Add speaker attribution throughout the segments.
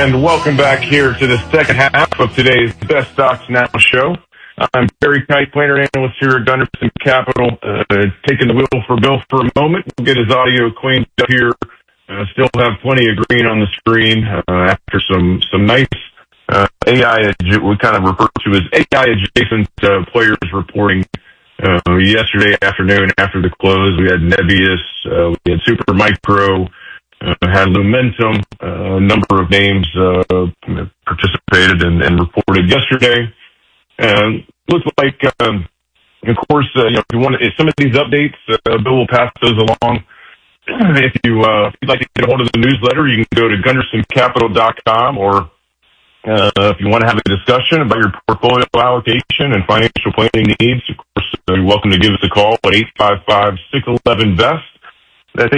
Speaker 1: And welcome back here to the second half of today's Best Stocks Now show. I'm Barry Kite, planner analyst here at Gunderson Capital, taking the wheel for Bill for a moment. We'll get his audio cleaned up here. Still have plenty of green on the screen after some nice AI, we kind of refer to as AI-adjacent players reporting yesterday afternoon after the close. We had Nebius, we had Supermicro, had Lumentum, a number of names participated and reported yesterday. Looks like, of course, if you want some of these updates, Bill will pass those along. If you'd like to get a hold of the newsletter, you can go to GundersonCapital.com, or if you want to have a discussion about your portfolio allocation and financial planning needs, of course, you're welcome to give us a call at 855-611-BEST. That's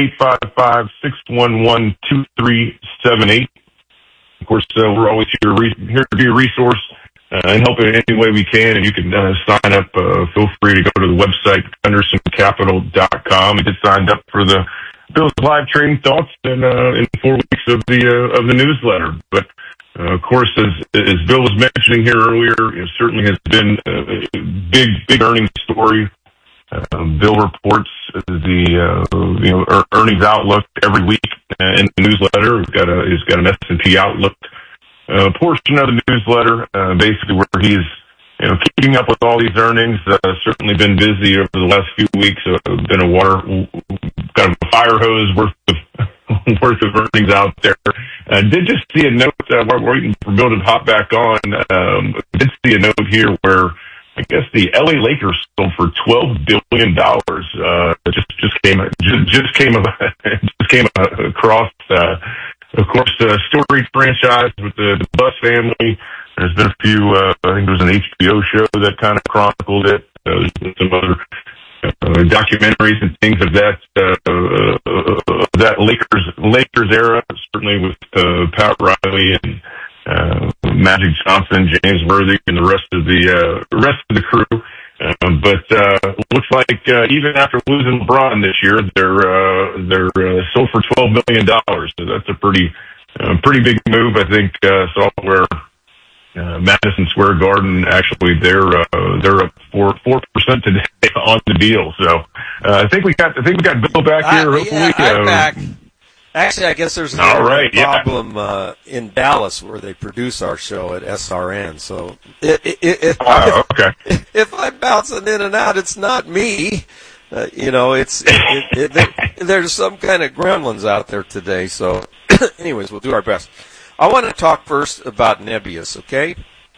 Speaker 1: 855-611-2378. Of course, we're always here to be a resource and help in any way we can. And you can sign up. Feel free to go to the website, GundersonCapital.com, and get signed up for the Bill's live trading thoughts in 4 weeks of the newsletter. But of course, as Bill was mentioning here earlier, it certainly has been a big earnings story. Bill reports the earnings outlook every week in the newsletter. He's got an S&P outlook portion of the newsletter, basically where he's keeping up with all these earnings. Certainly been busy over the last few weeks. Been got a fire hose worth of earnings out there. Did just see a note. We're waiting for Bill to hop back on. Did see a note here where I guess the LA Lakers sold for $12 billion. Just came across. Of course, storied franchise with the Buss family. There's been a few. I think there was an HBO show that kind of chronicled it. Some other documentaries and things of that Lakers era. Certainly with Pat Riley and Magic Johnson, James Worthy, and the rest of the crew. But looks like even after losing LeBron this year, they're sold for $12 million. So that's a pretty big move. I think saw where Madison Square Garden actually they're up 4% today on the deal. So I think we got Bill back here. Hopefully,
Speaker 2: yeah, I'm back. Actually, I guess there's a problem in Dallas where they produce our show at SRN. So if I'm bouncing in and out, it's not me. There's some kind of gremlins out there today. So anyways, we'll do our best. I want to talk first about Nebius, okay?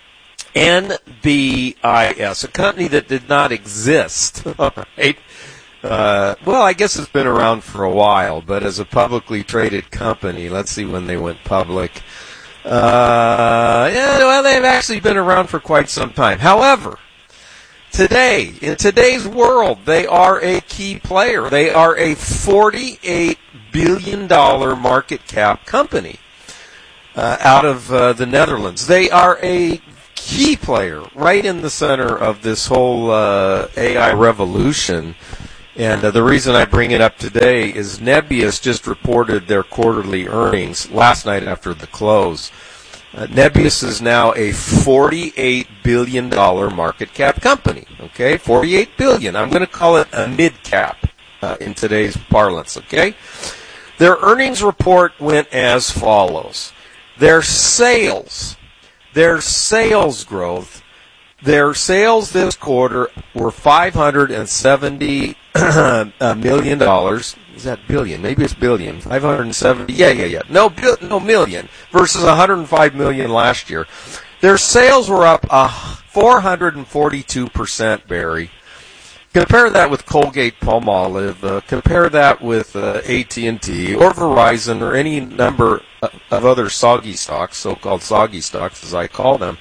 Speaker 2: NBIS, a company that did not exist, all right? Well, I guess it's been around for a while, but as a publicly traded company, let's see when they went public. They've actually been around for quite some time. However, in today's world, they are a key player. They are a $48 billion market cap company out of the Netherlands. They are a key player right in the center of this whole AI revolution. And the reason I bring it up today is Nebius just reported their quarterly earnings last night after the close. Nebius is now a $48 billion market cap company. Okay, $48 billion. I'm going to call it a mid cap in today's parlance. Okay, their earnings report went as follows: their sales growth. Their sales this quarter were $570 million. Is that billion? Maybe it's billion. 570. Yeah. No, million versus 105 million last year. Their sales were up 442%, Barry. Compare that with Colgate-Palmolive. Compare that with AT&T or Verizon or any number of other soggy stocks, so-called soggy stocks as I call them.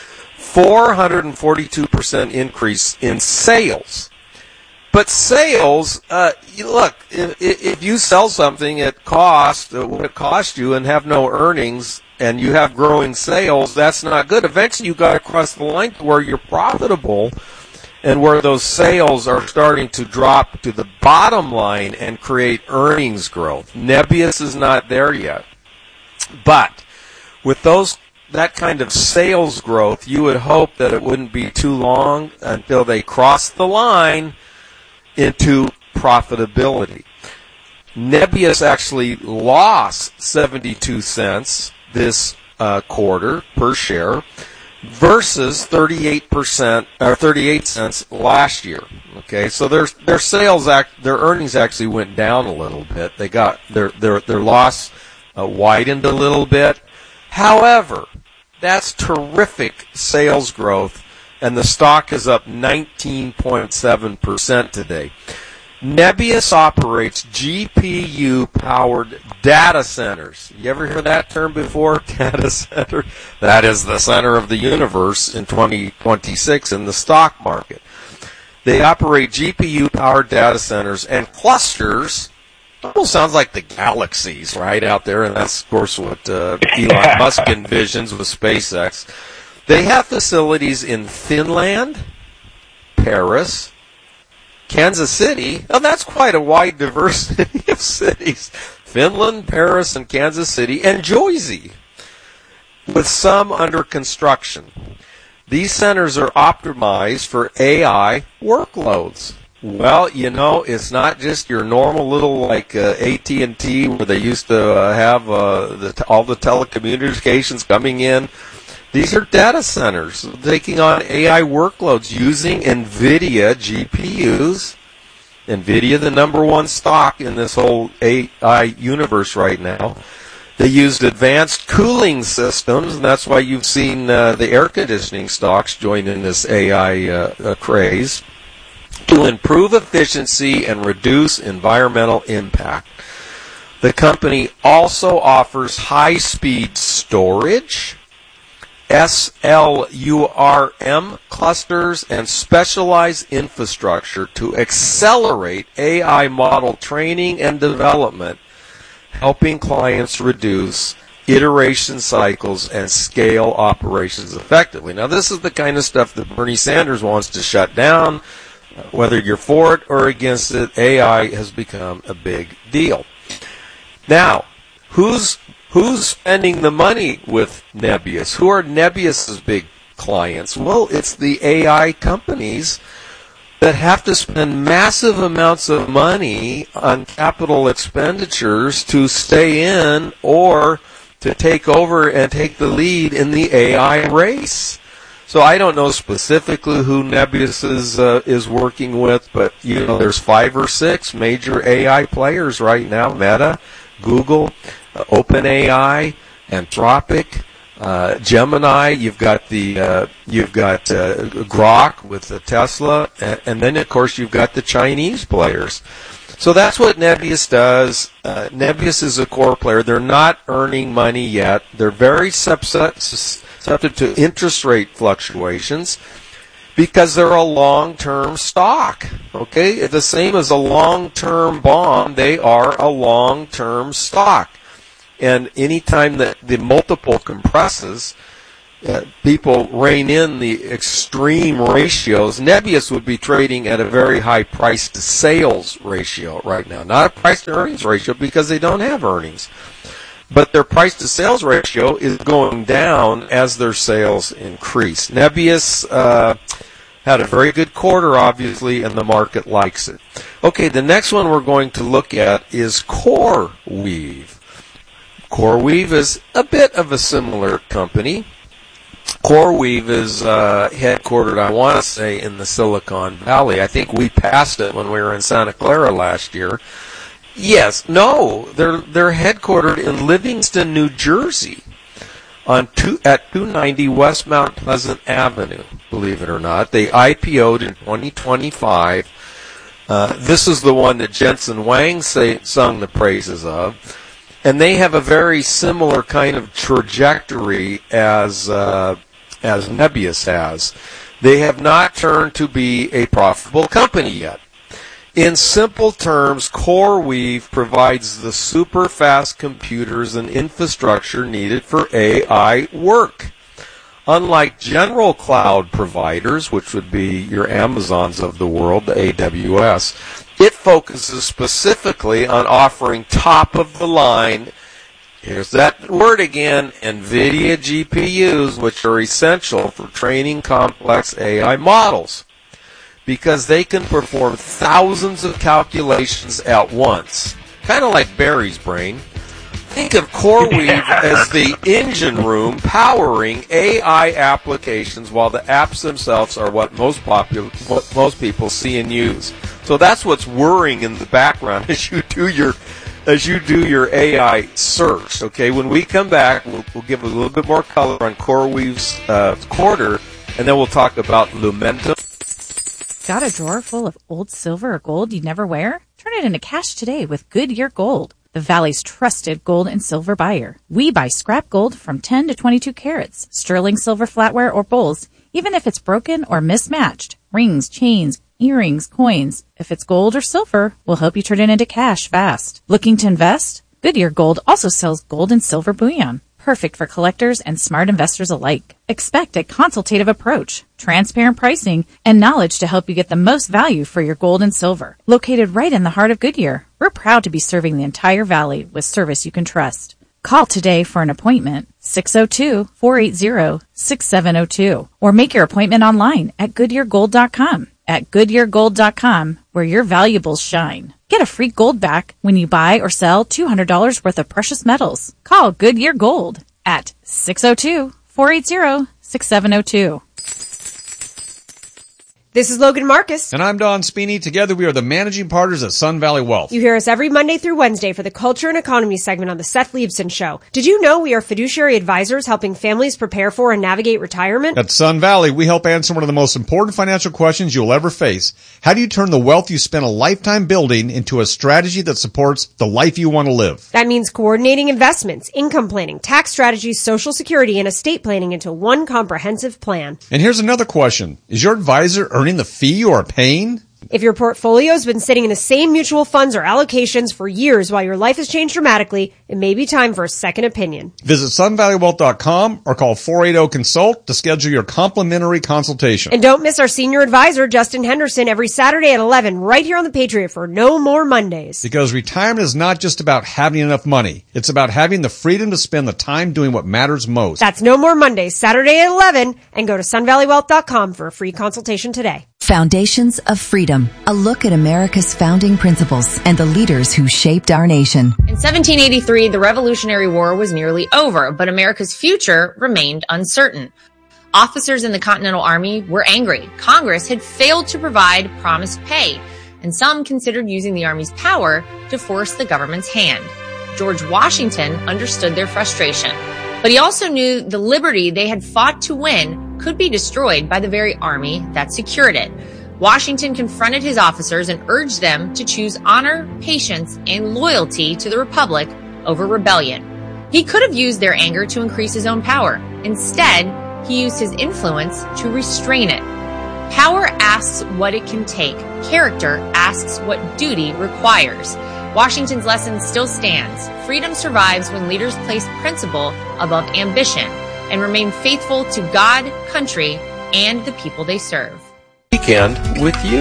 Speaker 2: 442% increase in sales. But sales, look, if you sell something at cost, what it cost you, and have no earnings, and you have growing sales, that's not good. Eventually, you've got to cross the line to where you're profitable and where those sales are starting to drop to the bottom line and create earnings growth. Nebius is not there yet. But with that kind of sales growth, you would hope that it wouldn't be too long until they cross the line into profitability. Nebius actually lost 72 cents this quarter per share versus 38 cents last year. Okay, so their sales their earnings actually went down a little bit. They got their loss widened a little bit. However, that's terrific sales growth, and the stock is up 19.7% today. Nebius operates GPU-powered data centers. You ever hear that term before? Data center? That is the center of the universe in 2026 in the stock market. They operate GPU-powered data centers and clusters. Almost sounds like the galaxies right out there, and that's, of course, what Elon Musk envisions with SpaceX. They have facilities in Finland, Paris, Kansas City. Oh, that's quite a wide diversity of cities. Finland, Paris, and Kansas City, and Jersey, with some under construction. These centers are optimized for AI workloads. Well, it's not just your normal little like AT&T where they used to have all the telecommunications coming in. These are data centers taking on AI workloads using NVIDIA GPUs. NVIDIA, the number one stock in this whole AI universe right now. They used advanced cooling systems, and that's why you've seen the air conditioning stocks join in this AI craze, to improve efficiency and reduce environmental impact. The company also offers high-speed storage, SLURM clusters, and specialized infrastructure to accelerate AI model training and development, helping clients reduce iteration cycles and scale operations effectively. Now, this is the kind of stuff that Bernie Sanders wants to shut down. Whether you're for it or against it, AI has become a big deal. Now, who's spending the money with Nebius? Who are Nebius's big clients? Well, it's the AI companies that have to spend massive amounts of money on capital expenditures to stay in or to take over and take the lead in the AI race. So I don't know specifically who Nebius is working with, but there's 5 or 6 major AI players right now: Meta, Google, OpenAI, Anthropic, Gemini. You've got Grok with the Tesla, and then of course you've got the Chinese players. So that's what Nebius does. Nebius is a core player. They're not earning money yet. They're very subject to interest rate fluctuations because they're a long-term stock. Okay, the same as a long-term bond, they are a long-term stock. And anytime that the multiple compresses, people rein in the extreme ratios. Nebius would be trading at a very high price-to-sales ratio right now. Not a price-to-earnings ratio because they don't have earnings. But their price-to-sales ratio is going down as their sales increase. Nebius had a very good quarter, obviously, and the market likes it. Okay, the next one we're going to look at is CoreWeave. CoreWeave is a bit of a similar company. CoreWeave is headquartered, I want to say, in the Silicon Valley. I think we passed it when we were in Santa Clara last year. Yes, no, they're headquartered in Livingston, New Jersey, at 290 West Mount Pleasant Avenue. Believe it or not, they IPO'd in 2025. This is the one that Jensen Huang sung the praises of. And they have a very similar kind of trajectory as Nebius has. They have not turned to be a profitable company yet. In simple terms, CoreWeave provides the super fast computers and infrastructure needed for AI work. Unlike general cloud providers, which would be your Amazons of the world, the AWS, it focuses specifically on offering top-of-the-line Here's that word again, NVIDIA GPUs, which are essential for training complex AI models because they can perform thousands of calculations at once, kind of like Barry's brain. Think of CoreWeave as the engine room powering AI applications, while the apps themselves are what most people see and use. So that's what's whirring in the background as you do your AI search. Okay, when we come back, we'll give a little bit more color on CoreWeave's quarter, and then we'll talk about Lumentum.
Speaker 3: Got a drawer full of old silver or gold you never wear? Turn it into cash today with Goodyear Gold, the Valley's trusted gold and silver buyer. We buy scrap gold from 10 to 22 carats, sterling silver flatware or bowls, even if it's broken or mismatched. Rings, chains, earrings, coins. If it's gold or silver, we'll help you turn it into cash fast. Looking to invest? Goodyear Gold also sells gold and silver bullion. Perfect for collectors and smart investors alike. Expect a consultative approach, transparent pricing, and knowledge to help you get the most value for your gold and silver. Located right in the heart of Goodyear, we're proud to be serving the entire valley with service you can trust. Call today for an appointment, 602-480-6702, or make your appointment online at GoodyearGold.com. At GoodyearGold.com, where your valuables shine. Get a free gold back when you buy or sell $200 worth of precious metals. Call Goodyear Gold at 602-480-6702.
Speaker 4: This is Logan Marcus.
Speaker 5: And I'm Don Spini. Together we are the managing partners at Sun Valley Wealth.
Speaker 4: You hear us every Monday through Wednesday for the Culture and Economy segment on the Seth Leibson Show. Did you know we are fiduciary advisors helping families prepare for and navigate retirement?
Speaker 5: At Sun Valley, we help answer one of the most important financial questions you'll ever face. How do you turn the wealth you spent a lifetime building into a strategy that supports the life you want to live?
Speaker 4: That means coordinating investments, income planning, tax strategies, Social Security, and estate planning into one comprehensive plan.
Speaker 5: And here's another question. Is your advisor earning the fee you are paying?
Speaker 4: If your portfolio's been sitting in the same mutual funds or allocations for years while your life has changed dramatically, it may be time for a second opinion.
Speaker 5: Visit sunvalleywealth.com or call 480-CONSULT to schedule your complimentary consultation.
Speaker 4: And don't miss our senior advisor, Justin Henderson, every Saturday at 11 right here on the Patriot for No More Mondays.
Speaker 5: Because retirement is not just about having enough money. It's about having the freedom to spend the time doing what matters most.
Speaker 4: That's No More Mondays, Saturday at 11, and go to sunvalleywealth.com for a free consultation today.
Speaker 6: Foundations of Freedom, a look at America's founding principles and the leaders who shaped our nation.
Speaker 7: In 1783, the Revolutionary War was nearly over, but America's future remained uncertain. Officers in the Continental Army were angry. Congress had failed to provide promised pay, and some considered using the Army's power to force the government's hand. George Washington understood their frustration, but he also knew the liberty they had fought to win could be destroyed by the very army that secured it. Washington confronted his officers and urged them to choose honor, patience, and loyalty to the Republic over rebellion. He could have used their anger to increase his own power. Instead, he used his influence to restrain it. Power asks what it can take. Character asks what duty requires. Washington's lesson still stands. Freedom survives when leaders place principle above ambition and remain faithful to God, country, and the people they serve.
Speaker 2: Weekend with you.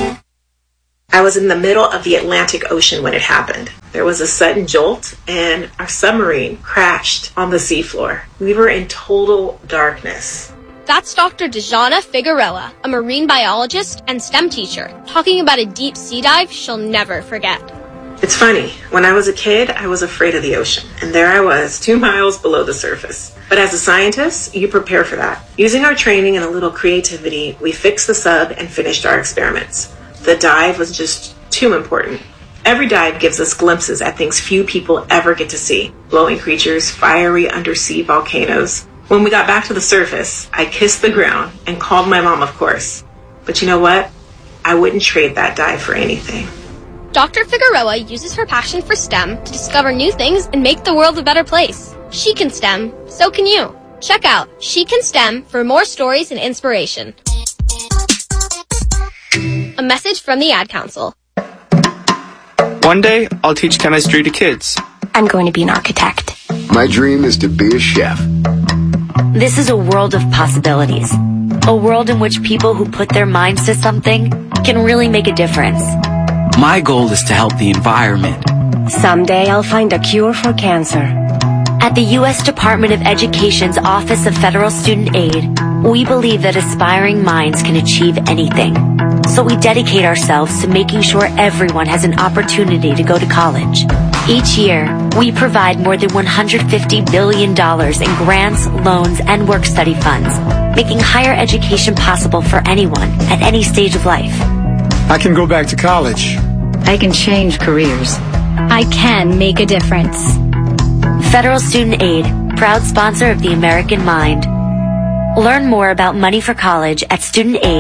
Speaker 8: I was in the middle of the Atlantic Ocean when it happened. There was a sudden jolt and our submarine crashed on the seafloor. We were in total darkness.
Speaker 9: That's Dr. Dejana Figueroa, a marine biologist and STEM teacher, talking about a deep sea dive she'll never forget.
Speaker 8: It's funny, when I was a kid, I was afraid of the ocean, and there I was, 2 miles below the surface. But as a scientist, you prepare for that. Using our training and a little creativity, we fixed the sub and finished our experiments. The dive was just too important. Every dive gives us glimpses at things few people ever get to see. Glowing creatures, fiery undersea volcanoes. When we got back to the surface, I kissed the ground and called my mom, of course. But you know what? I wouldn't trade that dive for anything.
Speaker 9: Dr. Figueroa uses her passion for STEM to discover new things and make the world a better place. She can STEM, so can you. Check out She Can STEM for more stories and inspiration. A message from the Ad Council.
Speaker 10: One day, I'll teach chemistry to kids.
Speaker 11: I'm going to be an architect.
Speaker 12: My dream is to be a chef.
Speaker 13: This is a world of possibilities. A world in which people who put their minds to something can really make a difference.
Speaker 14: My goal is to help the environment.
Speaker 11: Someday I'll find a cure for cancer.
Speaker 13: At the U.S. Department of Education's Office of Federal Student Aid, we believe that aspiring minds can achieve anything. So we dedicate ourselves to making sure everyone has an opportunity to go to college. Each year, we provide more than $150 billion in grants, loans, and work-study funds, making higher education possible for anyone at any stage of life.
Speaker 14: I can go back to college.
Speaker 15: I can change careers.
Speaker 16: I can make a difference.
Speaker 13: Federal Student Aid, proud sponsor of the American Mind. Learn more about Money for College at studentaid.gov.